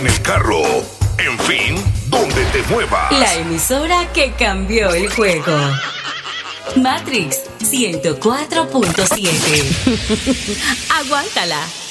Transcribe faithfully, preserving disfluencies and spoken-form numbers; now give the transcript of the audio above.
el carro, en fin, donde te muevas. La emisora que cambió el juego. Matrix ciento cuatro punto siete. Aguántala.